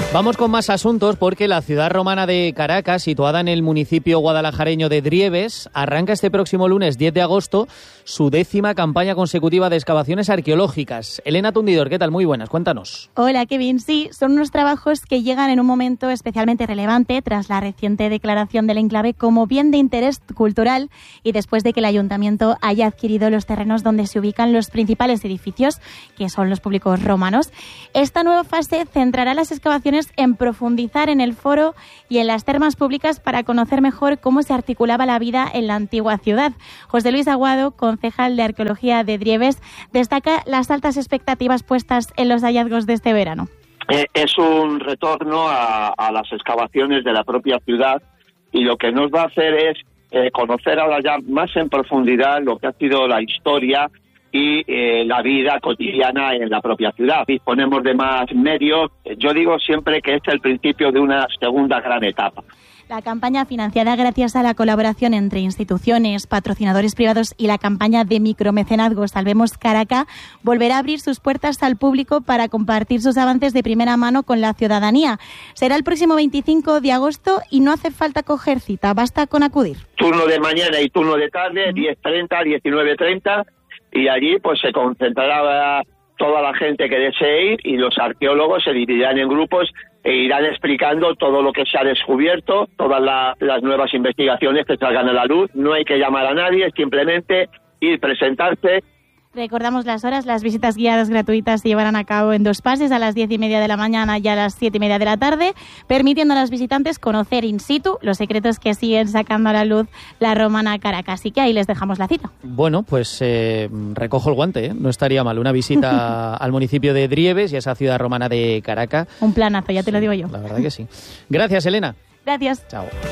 Vamos con más asuntos porque la ciudad romana de Caracas, situada en el municipio guadalajareño de Drieves, arranca este próximo lunes 10 de agosto su 10ª campaña consecutiva de excavaciones arqueológicas. Elena Tundidor, ¿qué tal? Muy buenas, cuéntanos. Hola, Kevin. Sí, son unos trabajos que llegan en un momento especialmente relevante tras la reciente declaración del enclave como bien de interés cultural y después de que el ayuntamiento haya adquirido los terrenos donde se ubican los principales edificios, que son los públicos romanos. Esta nueva fase centrará las excavaciones en profundizar en el foro y en las termas públicas para conocer mejor cómo se articulaba la vida en la antigua ciudad. José Luis Aguado, concejal de Arqueología de Drieves, destaca las altas expectativas puestas en los hallazgos de este verano. Es un retorno a las excavaciones de la propia ciudad y lo que nos va a hacer es conocer ahora ya más en profundidad lo que ha sido la historia y la vida cotidiana en la propia ciudad. Disponemos de más medios. Yo digo siempre que este es el principio de una segunda gran etapa. La campaña, financiada gracias a la colaboración entre instituciones, patrocinadores privados y la campaña de micromecenazgo Salvemos Caracas, volverá a abrir sus puertas al público para compartir sus avances de primera mano con la ciudadanía. Será el próximo 25 de agosto y no hace falta coger cita, basta con acudir. Turno de mañana y turno de tarde, 10:30, 19:30, y allí pues se concentrará toda la gente que desee ir y los arqueólogos se dividirán en grupos e irán explicando todo lo que se ha descubierto, todas las nuevas investigaciones que salgan a la luz. No hay que llamar a nadie, es simplemente ir, presentarse. Recordamos las horas, las visitas guiadas gratuitas se llevarán a cabo en 2 fases, a las 10:30 de la mañana y a las 7:30 de la tarde, permitiendo a los visitantes conocer in situ los secretos que siguen sacando a la luz la romana Caracas. Así que ahí les dejamos la cita. Bueno, pues recojo el guante, ¿eh? No estaría mal una visita al municipio de Drieves y a esa ciudad romana de Caracas. Un planazo, ya te lo digo yo. La verdad que sí. Gracias, Elena. Gracias. Chao.